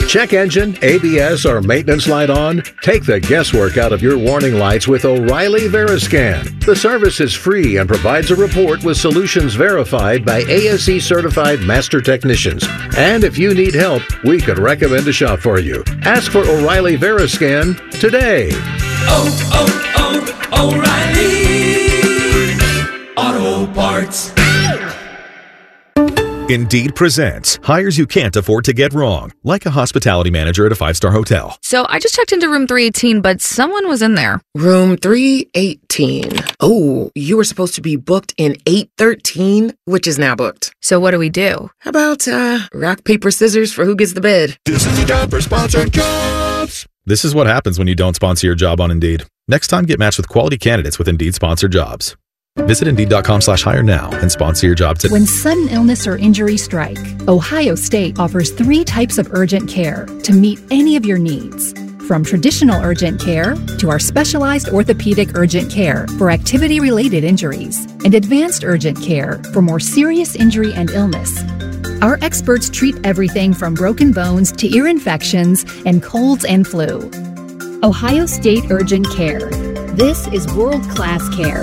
check engine, ABS, or maintenance light on? Take the guesswork out of your warning lights with O'Reilly Veriscan. The service is free and provides a report with solutions verified by ASE certified master technicians. And if you need help, we could recommend a shop for you. Ask for O'Reilly Veriscan today. O'Reilly Auto Parts. Indeed presents hires you can't afford to get wrong, like a hospitality manager at a 5-star hotel. So I just checked into room 318, but someone was in there. Room 318. Oh, you were supposed to be booked in 813, which is now booked. So what do we do? How about rock, paper, scissors for who gets the bed? This is the time for sponsored jobs. This is what happens when you don't sponsor your job on Indeed. Next time, get matched with quality candidates with Indeed sponsored jobs. Visit Indeed.com/hire now and sponsor your job today. When sudden illness or injury strike, Ohio State offers 3 types of urgent care to meet any of your needs. From traditional urgent care to our specialized orthopedic urgent care for activity-related injuries and advanced urgent care for more serious injury and illness. Our experts treat everything from broken bones to ear infections and colds and flu. Ohio State Urgent Care. This is world-class care.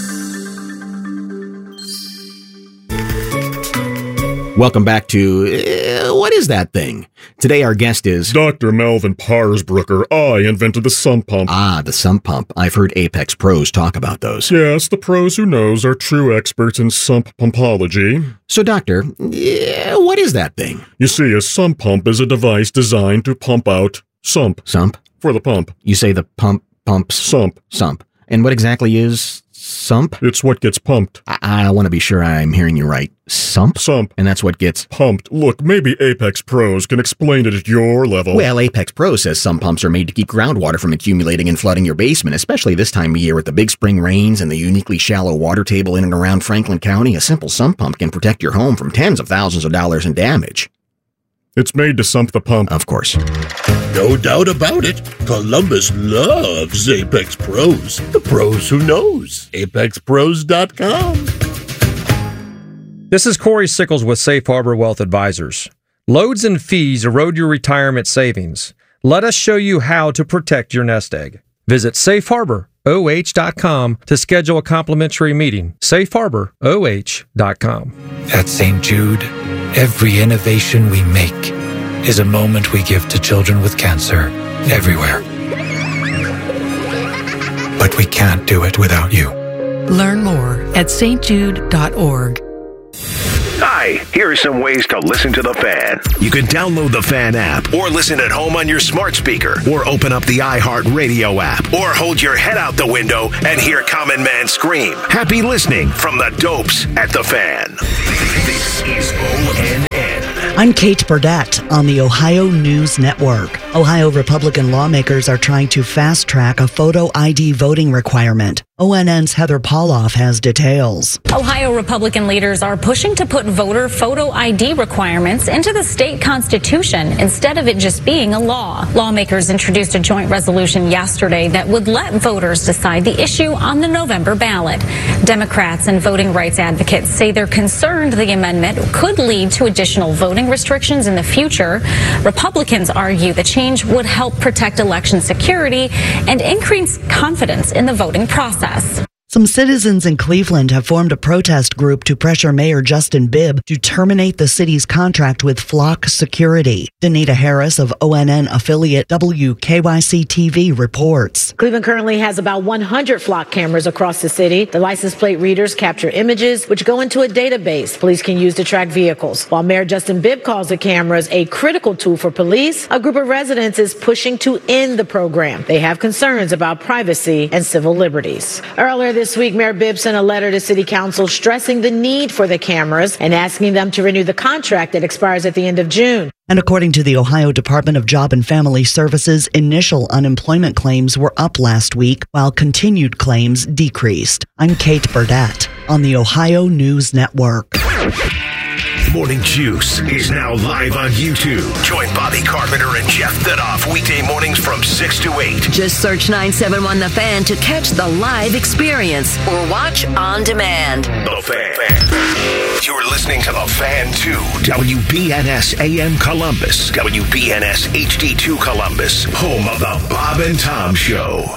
Welcome back to What Is That Thing? Today our guest is Dr. Melvin Parsbrucker. I invented the sump pump. Ah, the sump pump. I've heard Apex pros talk about those. Yes, the pros who knows are true experts in sump pumpology. So, Doctor, what is that thing? You see, a sump pump is a device designed to pump out sump. Sump? For the pump. You say the pumps? Sump. Sump. And what exactly is sump? It's what gets pumped. I want to be sure I'm hearing you right. Sump? Sump. And that's what gets pumped. Look, maybe Apex Pros can explain it at your level. Well, Apex Pro says some pumps are made to keep groundwater from accumulating and flooding your basement, especially this time of year with the big spring rains and the uniquely shallow water table in and around Franklin County. A simple sump pump can protect your home from tens of thousands of dollars in damage. It's made to sump the pump. Of course. No doubt about it. Columbus loves Apex Pros. The pros who knows. ApexPros.com. This is Corey Sickles with Safe Harbor Wealth Advisors. Loads and fees erode your retirement savings. Let us show you how to protect your nest egg. Visit safeharboroh.com to schedule a complimentary meeting. safeharboroh.com. At St. Jude, every innovation we make is a moment we give to children with cancer everywhere. But we can't do it without you. Learn more at stjude.org. Hi, here are some ways to listen to The Fan. You can download the Fan app, or listen at home on your smart speaker, or open up the iHeartRadio app, or hold your head out the window and hear Common Man scream. Happy listening from the Dopes at The Fan. This is ONN. I'm Kate Burdett on the Ohio News Network. Ohio Republican lawmakers are trying to fast-track a photo ID voting requirement. ONN's Heather Pauloff has details. Ohio Republican leaders are pushing to put voter photo ID requirements into the state constitution instead of it just being a law. Lawmakers introduced a joint resolution yesterday that would let voters decide the issue on the November ballot. Democrats and voting rights advocates say they're concerned the amendment could lead to additional voting restrictions in the future. Republicans argue the change would help protect election security and increase confidence in the voting process. Some citizens in Cleveland have formed a protest group to pressure Mayor Justin Bibb to terminate the city's contract with Flock Security. Danita Harris of ONN affiliate WKYC-TV reports. Cleveland currently has about 100 Flock cameras across the city. The license plate readers capture images which go into a database police can use to track vehicles. While Mayor Justin Bibb calls the cameras a critical tool for police, a group of residents is pushing to end the program. They have concerns about privacy and civil liberties. Earlier this week, Mayor Bibb sent a letter to City Council stressing the need for the cameras and asking them to renew the contract that expires at the end of June. And according to the Ohio Department of Job and Family Services, initial unemployment claims were up last week, while continued claims decreased. I'm Kate Burdett on the Ohio News Network. Morning Juice is now live on YouTube. Join Bobby Carpenter and Jeff Thidoff weekday mornings from 6 to 8. Just search 971 The Fan to catch the live experience or watch on demand. The Fan. You're listening to The Fan 2, WBNS AM Columbus, WBNS HD2 Columbus, home of the Bob and Tom Show.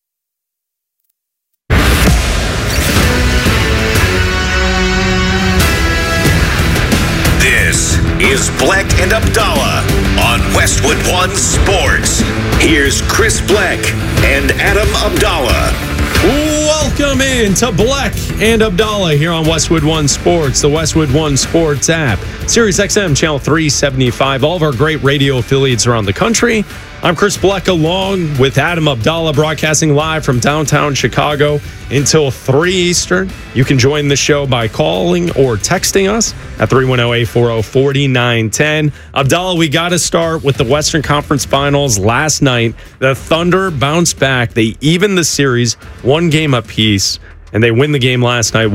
This is Bleck and Abdallah on Westwood One Sports. Here's Chris Bleck and Adam Abdallah. Welcome in to Bleck and Abdallah here on Westwood One Sports, the Westwood One Sports app, Sirius XM Channel 375, all of our great radio affiliates around the country. I'm Chris Bleck along with Adam Abdallah, broadcasting live from downtown Chicago until 3 Eastern. You can join the show by calling or texting us at 310-840-4910. Abdallah, we got to start with the Western Conference Finals last night. The Thunder bounced back. They evened the series, one game apiece, and they win the game last night,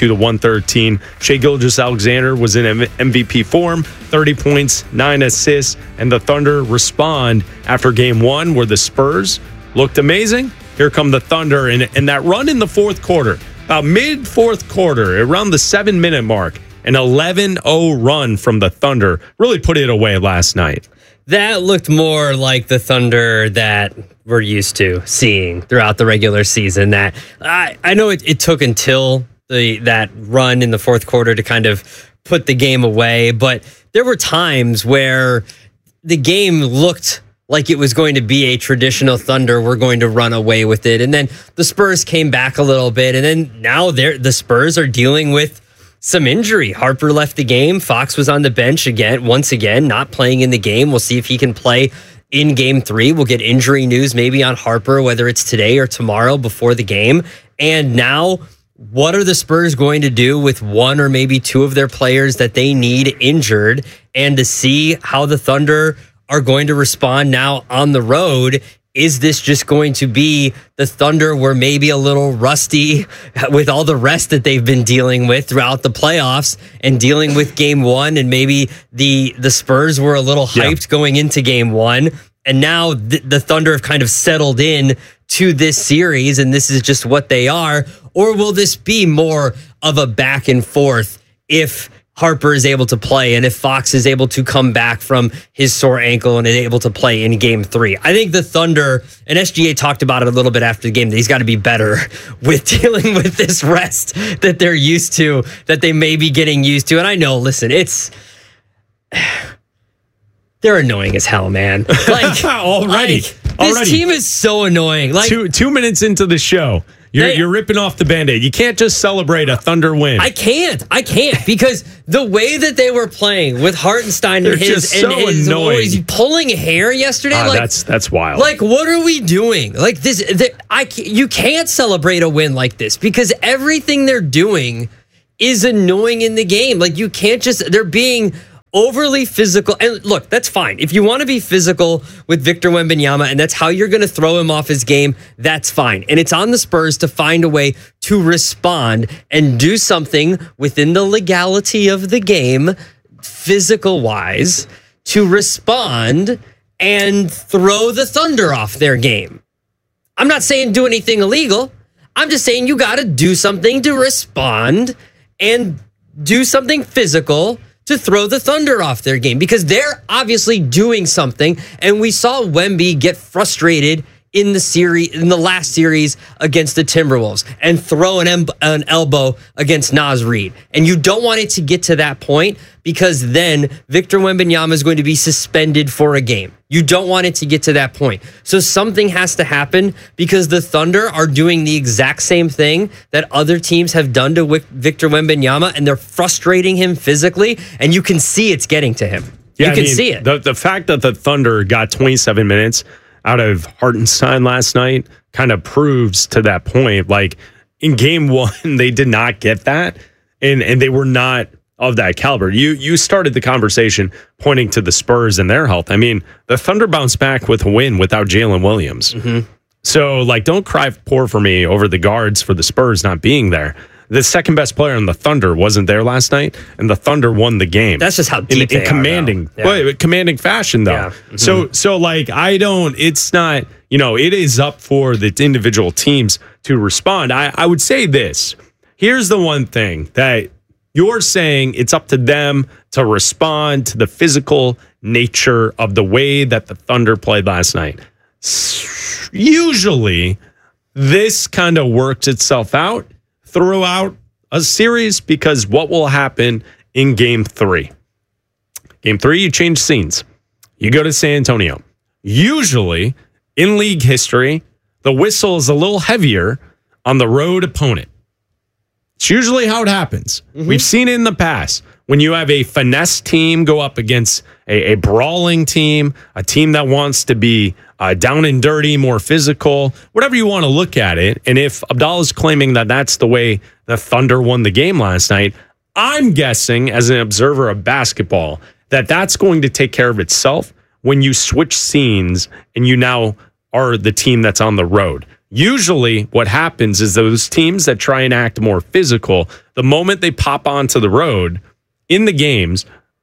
122-113. Shai Gilgeous-Alexander was in MVP form, 30 points, 9 assists, and the Thunder respond after game one where the Spurs looked amazing. Here come the Thunder, and that run in the fourth quarter, about mid-fourth quarter, around the 7-minute mark, an 11-0 run from the Thunder really put it away last night. That looked more like the Thunder that we're used to seeing throughout the regular season. That I know it took until that run in the fourth quarter to kind of put the game away, but there were times where the game looked like it was going to be a traditional Thunder. We're going to run away with it. And then the Spurs came back a little bit, and then now the Spurs are dealing with some injury. Harper left the game. Fox was on the bench once again, not playing in the game. We'll see if he can play in game 3. We'll get injury news maybe on Harper, whether it's today or tomorrow before the game. And now, what are the Spurs going to do with one or maybe two of their players that they need injured? And to see how the Thunder are going to respond now on the road. Is this just going to be the Thunder were maybe a little rusty with all the rest that they've been dealing with throughout the playoffs and dealing with game one, and maybe the Spurs were a little hyped going into game one, and now the Thunder have kind of settled in to this series and this is just what they are? Or will this be more of a back and forth if Harper is able to play and if Fox is able to come back from his sore ankle and is able to play in game 3? I think the Thunder, and SGA talked about it a little bit after the game, that he's got to be better with dealing with this rest that they're used to, that they may be getting used to. And I know, listen, they're annoying as hell, man. Like Already. This team is so annoying. Like 2 minutes into the show, you're ripping off the Band-Aid. You can't just celebrate a Thunder win. I can't because the way that they were playing with Hartenstein and his annoying. He's pulling hair yesterday. That's wild. Like, what are we doing? Like this, you can't celebrate a win like this because everything they're doing is annoying in the game. Like, you can't they're being overly physical. And look, that's fine. If you want to be physical with Victor Wembanyama and that's how you're going to throw him off his game, that's fine. And it's on the Spurs to find a way to respond and do something within the legality of the game, physical-wise, to respond and throw the Thunder off their game. I'm not saying do anything illegal. I'm just saying you got to do something to respond and do something physical to throw the Thunder off their game, because they're obviously doing something. And we saw Wemby get frustrated in the last series against the Timberwolves and throw an elbow against Naz Reid. And you don't want it to get to that point, because then Victor Wembanyama is going to be suspended for a game. You don't want it to get to that point. So something has to happen, because the Thunder are doing the exact same thing that other teams have done to Victor Wembanyama, and they're frustrating him physically, and you can see it's getting to him. You can see it. The fact that the Thunder got 27 minutes out of Hartenstein last night kind of proves to that point. Like, in game one, they did not get that, and they were not of that caliber. You started the conversation pointing to the Spurs and their health. I mean, the Thunder bounced back with a win without Jalen Williams. Mm-hmm. So, don't cry poor for me over the guards for the Spurs not being there. the second best player on the Thunder wasn't there last night, and the Thunder won the game. That's just how deep they in commanding, commanding fashion, though. Yeah. Mm-hmm. So like, it's not, it is up for the individual teams to respond. I would say this. Here's the one thing that you're saying, it's up to them to respond to the physical nature of the way that the Thunder played last night. Usually, this kind of works itself out throughout a series, because what will happen in Game 3? Game 3, you change scenes. You go to San Antonio. Usually, in league history, the whistle is a little heavier on the road opponent. It's usually how it happens. Mm-hmm. We've seen it in the past. When you have a finesse team go up against a brawling team, a team that wants to be down and dirty, more physical, whatever you want to look at it. And if Abdallah's claiming that that's the way the Thunder won the game last night, I'm guessing, as an observer of basketball, that that's going to take care of itself when you switch scenes and you now are the team that's on the road. Usually what happens is those teams that try and act more physical, the moment they pop onto the road in the games,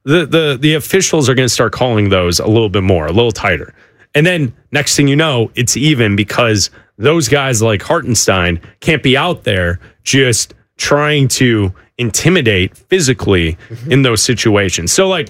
the officials are going to start calling those a little bit more, a little tighter. And then next thing you know, it's even, because those guys like Hartenstein can't be out there just trying to intimidate physically in those situations. So like,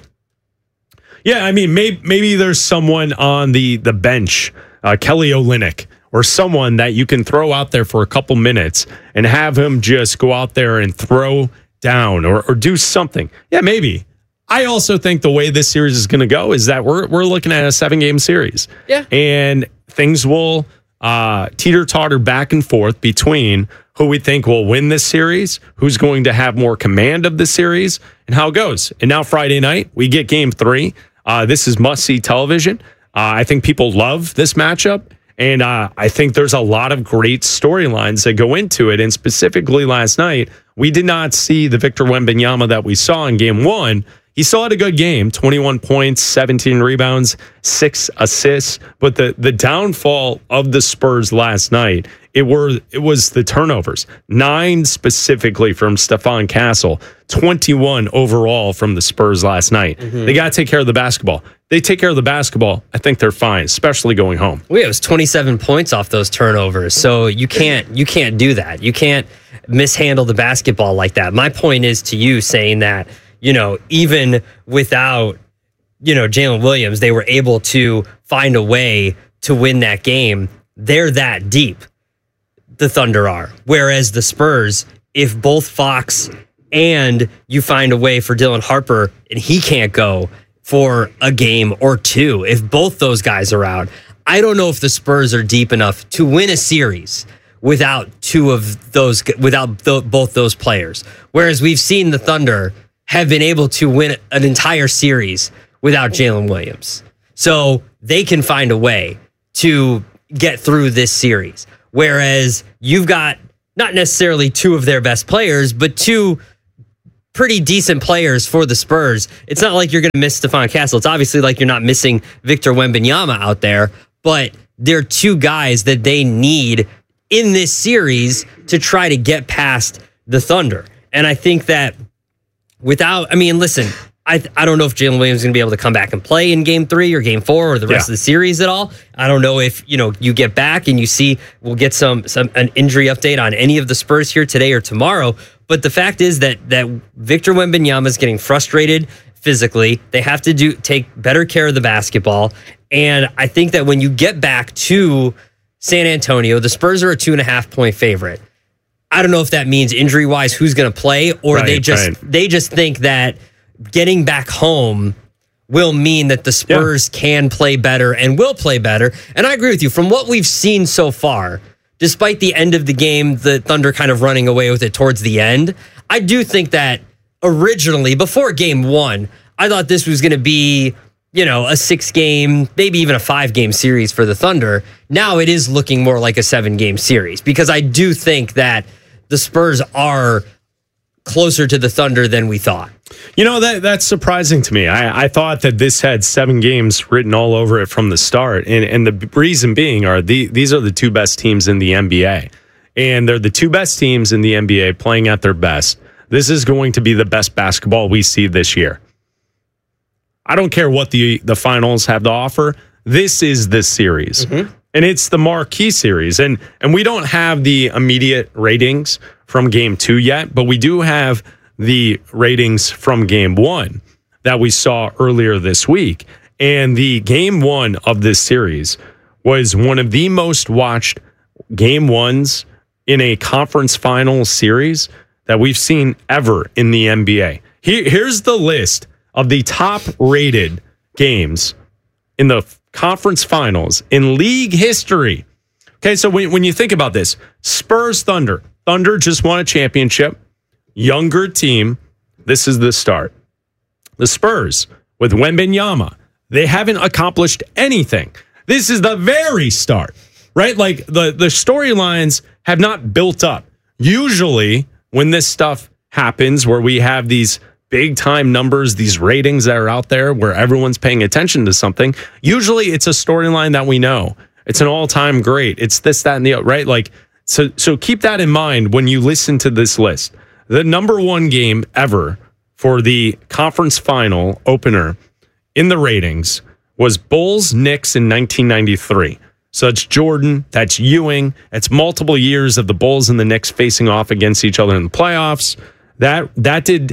yeah, I mean, maybe there's someone on the bench, Kelly Olynyk, or someone that you can throw out there for a couple minutes and have him just go out there and throw down or do something. Yeah, maybe. I also think the way this series is going to go is that we're looking at a 7-game series. Yeah. And things will teeter-totter back and forth between who we think will win this series, who's going to have more command of the series, and how it goes. And now Friday night, we get Game 3. This is must-see television. I think people love this matchup. And I think there's a lot of great storylines that go into it. And specifically last night, we did not see the Victor Wembanyama that we saw in Game 1. He still had a good game, 21 points, 17 rebounds, 6 assists. But the downfall of the Spurs last night, it was the turnovers. 9 specifically from Stephon Castle, 21 overall from the Spurs last night. Mm-hmm. They got to take care of the basketball. They take care of the basketball, I think they're fine, especially going home. Well, it was 27 points off those turnovers, so you can't do that. You can't mishandle the basketball like that. My point is to you saying that, even without, Jalen Williams, they were able to find a way to win that game. They're that deep, the Thunder are. Whereas the Spurs, if both Fox and you find a way for Dylan Harper and he can't go for a game or two, if both those guys are out, I don't know if the Spurs are deep enough to win a series without both those players. Whereas we've seen the Thunder have been able to win an entire series without Jalen Williams. So they can find a way to get through this series. Whereas you've got not necessarily two of their best players, but two pretty decent players for the Spurs. It's not like you're going to miss Stephon Castle. It's obviously like you're not missing Victor Wembanyama out there, but they're two guys that they need in this series to try to get past the Thunder. And I think that listen, I don't know if Jalen Williams is going to be able to come back and play in Game 3 or Game 4 or the rest of the series at all. I don't know if, you get back and you see, we'll get an injury update on any of the Spurs here today or tomorrow. But the fact is that Victor Wembanyama is getting frustrated physically. They have to take better care of the basketball. And I think that when you get back to San Antonio, the Spurs are a 2.5-point favorite. I don't know if that means injury-wise who's going to play, or they just think that getting back home will mean that the Spurs can play better and will play better. And I agree with you. From what we've seen so far, despite the end of the game, the Thunder kind of running away with it towards the end, I do think that originally, before Game 1, I thought this was going to be, a 6-game, maybe even a 5-game series for the Thunder. Now it is looking more like a 7-game series, because I do think that the Spurs are closer to the Thunder than we thought. That's surprising to me. I thought that this had 7 games written all over it from the start. And the reason being these are the two best teams in the NBA. and they're the two best teams in the NBA playing at their best. This is going to be the best basketball we see this year. I don't care what the finals have to offer. This is the series. Mm-hmm. And it's the marquee series. And we don't have the immediate ratings from game 2 yet, but we do have the ratings from game 1 that we saw earlier this week. And the game 1 of this series was one of the most watched game 1s in a conference final series that we've seen ever in the NBA. Here's the list of the top rated games in the conference finals in league history. Okay, so when you think about this, Spurs Thunder just won a championship, younger team. This is the start. The Spurs with Wembanyama, they haven't accomplished anything. This is the very start, right? Like the storylines have not built up. Usually when this stuff happens, where we have these big time numbers, these ratings that are out there where everyone's paying attention to something, usually it's a storyline that we know. It's an all-time great. It's this, that, and the other, right? Like, so keep that in mind when you listen to this list. The number 1 game ever for the conference final opener in the ratings was Bulls-Knicks in 1993. So it's Jordan, that's Ewing, it's multiple years of the Bulls and the Knicks facing off against each other in the playoffs. That did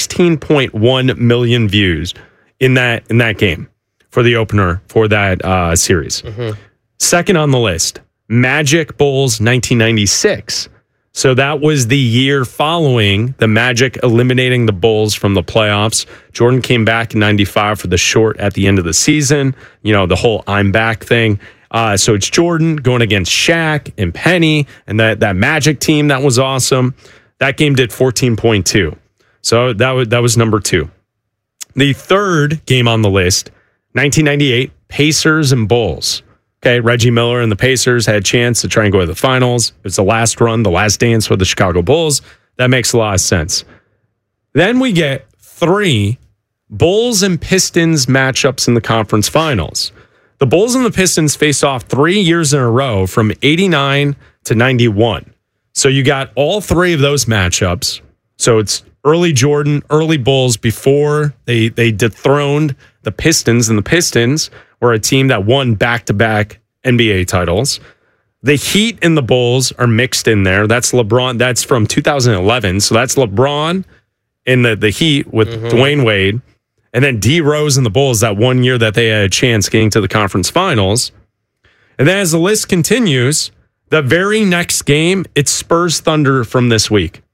16.1 million views in that game for the opener for that series. Mm-hmm. Second on the list, Magic Bulls 1996. So that was the year following the Magic eliminating the Bulls from the playoffs. Jordan came back in 95 for the short at the end of the season. You know, the whole I'm back thing. So it's Jordan going against Shaq and Penny and that Magic team that was awesome. That game did 14.2. So that was number 2. The third game on the list, 1998, Pacers and Bulls. Okay, Reggie Miller and the Pacers had a chance to try and go to the finals. It was the last run, the last dance for the Chicago Bulls. That makes a lot of sense. Then we get 3 Bulls and Pistons matchups in the conference finals. The Bulls and the Pistons face off 3 years in a row from 89 to 91. So you got all 3 of those matchups. So it's early Jordan, early Bulls before they dethroned the Pistons, and the Pistons were a team that won back-to-back NBA titles. The Heat and the Bulls are mixed in there. That's LeBron. That's from 2011. So that's LeBron in the Heat with Dwayne Wade. And then D Rose and the Bulls that 1 year that they had a chance getting to the conference finals. And then as the list continues, the very next game, it's Spurs Thunder from this week.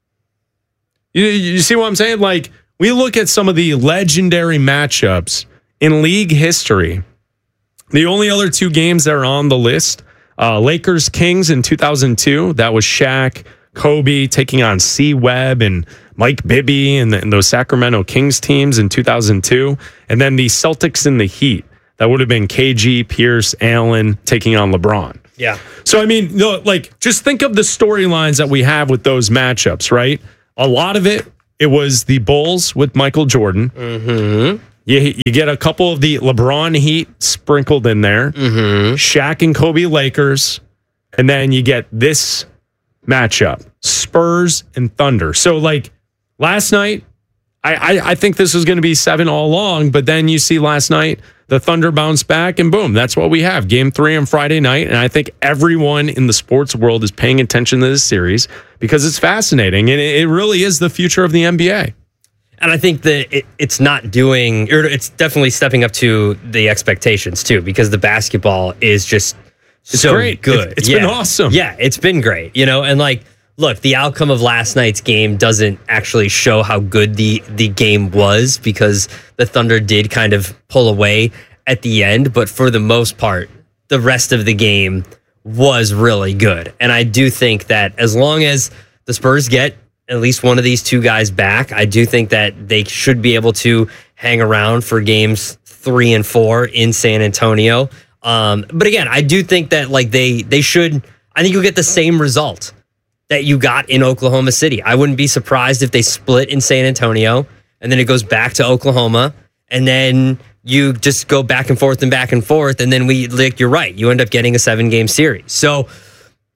You see what I'm saying? Like, we look at some of the legendary matchups in league history. The only other 2 games that are on the list, Lakers Kings in 2002. That was Shaq, Kobe taking on C. Webb and Mike Bibby and those Sacramento Kings teams in 2002. And then the Celtics and the Heat. That would have been KG, Pierce, Allen taking on LeBron. Yeah. So, I mean, like, just think of the storylines that we have with those matchups, right? A lot of it was the Bulls with Michael Jordan. Mm-hmm. You get a couple of the LeBron Heat sprinkled in there. Mm-hmm. Shaq and Kobe Lakers. And then you get this matchup, Spurs and Thunder. So, like, last night, I think this was going to be 7 all along, but then you see last night, the Thunder bounced back, and boom, that's what we have. Game 3 on Friday night, and I think everyone in the sports world is paying attention to this series because it's fascinating, and it really is the future of the NBA. And I think that it's not doing, or it's definitely stepping up to the expectations too, because the basketball is just so great. Good. It's been awesome. Yeah, it's been great. You know, and like, look, the outcome of last night's game doesn't actually show how good the game was, because the Thunder did kind of pull away at the end. But for the most part, the rest of the game was really good. And I do think that as long as the Spurs get at least one of these 2 guys back, I do think that they should be able to hang around for games 3 and 4 in San Antonio. But again, I do think that like they should, I think you'll get the same result that you got in Oklahoma City. I wouldn't be surprised if they split in San Antonio and then it goes back to Oklahoma and then you just go back and forth, and then like, you're right, you end up getting a 7-game series. So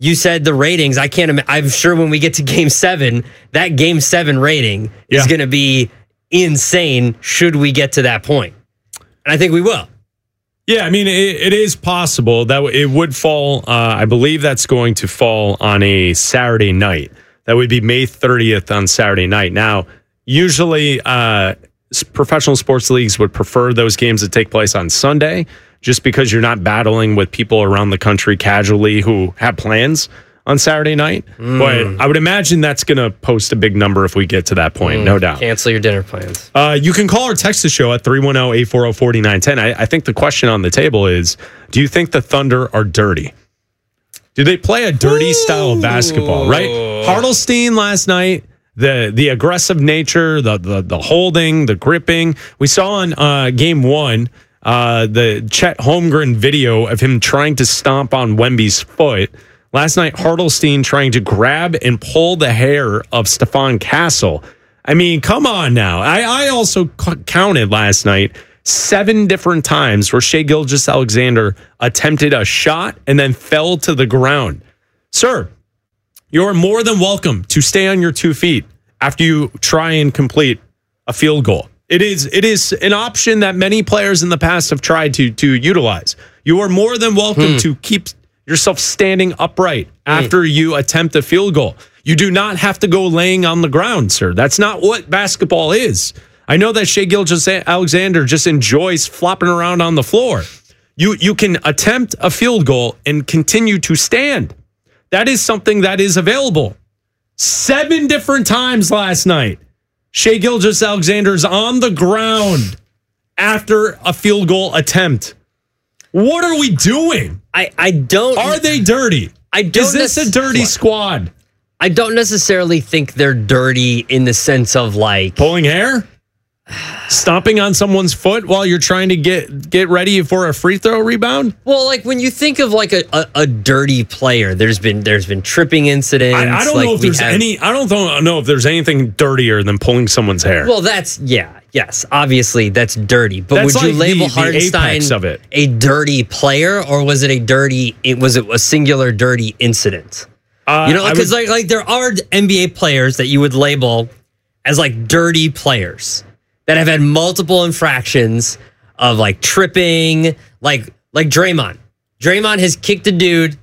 you said the ratings. I'm sure when we get to Game 7, that Game 7 rating is going to be insane should we get to that point. And I think we will. Yeah, I mean, it is possible that it would fall. I believe that's going to fall on a Saturday night. That would be May 30th on Saturday night. Now, usually professional sports leagues would prefer those games to take place on Sunday, just because you're not battling with people around the country casually who have plans on Saturday night. But I would imagine that's going to post a big number if we get to that point, no doubt. Cancel your dinner plans. You can call or text the show at 310-840-4910. I think the question on the table is, do you think the Thunder are dirty? Do they play a dirty style of basketball, right? Hartelstein last night, the aggressive nature, the holding, the gripping. We saw on Game 1 the Chet Holmgren video of him trying to stomp on Wemby's foot. Last night, Hartelstein trying to grab and pull the hair of Stephon Castle. I mean, come on now. I also counted last night 7 different times where Shai Gilgeous-Alexander attempted a shot and then fell to the ground. Sir, you're more than welcome to stay on your 2 feet after you try and complete a field goal. It is an option that many players in the past have tried to utilize. You are more than welcome to keep yourself standing upright after you attempt a field goal. You do not have to go laying on the ground, sir. That's not what basketball is. I know that Shai Gilgeous-Alexander just enjoys flopping around on the floor. You can attempt a field goal and continue to stand. That is something that is available. 7 different times last night, Shai Gilgeous-Alexander's on the ground after a field goal attempt. What are we doing? I don't. Are they dirty? Is this a dirty squad? I don't necessarily think they're dirty in the sense of like pulling hair, stomping on someone's foot while you're trying to get ready for a free throw rebound. Well, like when you think of like a dirty player, there's been tripping incidents. I don't know if there's any. I don't know if there's anything dirtier than pulling someone's hair. Well, yes, obviously that's dirty. But that's would you like label the Hartenstein of it. a dirty player, or was it a singular dirty incident? Because like there are NBA players that you would label as like dirty players that have had multiple infractions of like tripping, like Draymond. Draymond has kicked a dude,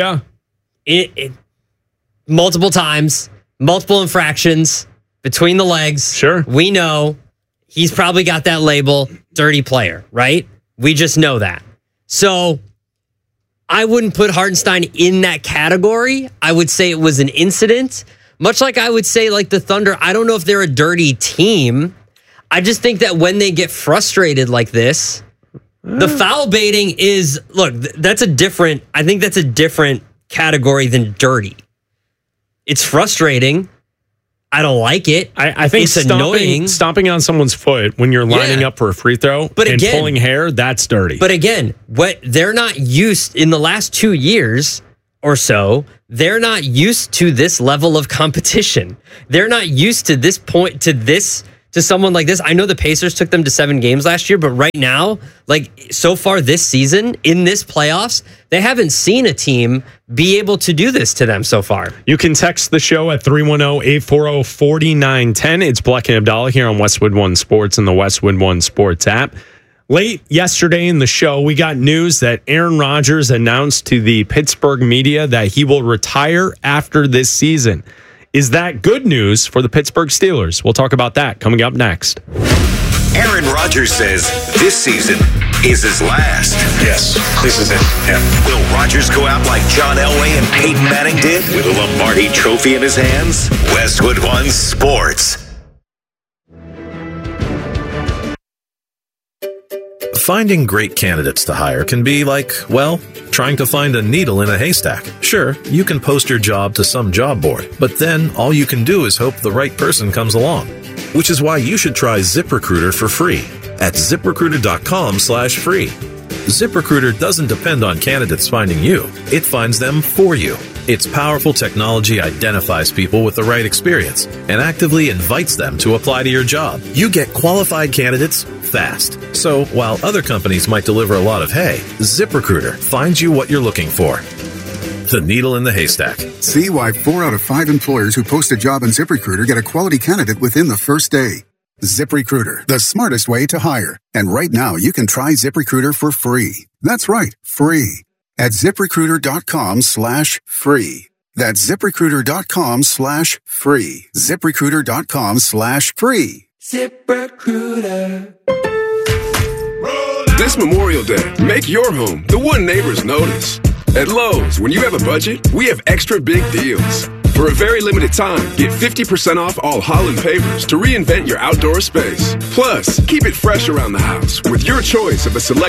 multiple times, multiple infractions between the legs. Sure, we know he's probably got that label, dirty player, right? We just know that. So I wouldn't put Hartenstein in that category. I would say it was an incident. Much like I would say like the Thunder, I don't know if they're a dirty team. I just think that when they get frustrated like this, the foul baiting is, I think that's a different category than dirty. It's frustrating. I don't like it. I think it's annoying. Stomping on someone's foot when you're lining up for a free throw and pulling hair, that's dirty. But again, what they're not used in the last 2 years or so, they're not used to this level of competition. They're not used to this point, to someone like this. I know the Pacers took them to 7 games last year, but right now, like so far this season, in this playoffs, they haven't seen a team be able to do this to them so far. You can text the show at 310-840-4910. It's Bleck and Abdallah here on Westwood One Sports and the Westwood One Sports app. Late yesterday in the show, we got news that Aaron Rodgers announced to the Pittsburgh media that he will retire after this season. Is that good news for the Pittsburgh Steelers? We'll talk about that coming up next. Aaron Rodgers says this season is his last. Yes, this is it. Yeah. Will Rodgers go out like John Elway and Peyton Manning did with a Lombardi trophy in his hands? Westwood One Sports. Finding great candidates to hire can be like, well, trying to find a needle in a haystack. Sure, you can post your job to some job board, but then all you can do is hope the right person comes along. Which is why you should try ZipRecruiter for free at ZipRecruiter.com/free. ZipRecruiter doesn't depend on candidates finding you. It finds them for you. Its powerful technology identifies people with the right experience and actively invites them to apply to your job. You get qualified candidates fast. So while other companies might deliver a lot of hay, ZipRecruiter finds you what you're looking for. the needle in the haystack. See why 4 out of 5 employers who post a job on ZipRecruiter get a quality candidate within the first day. ZipRecruiter, the smartest way to hire. And right now, you can try ZipRecruiter for free. That's right, free. At ZipRecruiter.com/free. That's ZipRecruiter.com/free. ZipRecruiter.com/free. ZipRecruiter. This Memorial Day, make your home the one neighbors notice. At Lowe's, when you have a budget, we have extra big deals. For a very limited time, get 50% off all Holland pavers to reinvent your outdoor space. Plus, keep it fresh around the house with your choice of a select